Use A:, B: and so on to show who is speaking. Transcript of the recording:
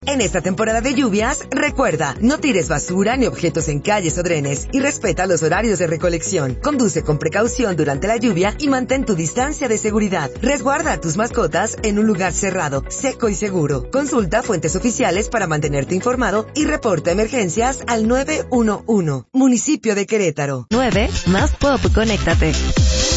A: En esta temporada de lluvias, recuerda, no tires basura ni objetos en calles o drenes y respeta los horarios de recolección. Conduce con precaución durante la lluvia y mantén tu distancia de seguridad. Resguarda a tus mascotas en un lugar cerrado, seco y seguro. Consulta fuentes oficiales para mantenerte informado y reporta emergencias al 911. Municipio de Querétaro.
B: 9 más pop, conéctate.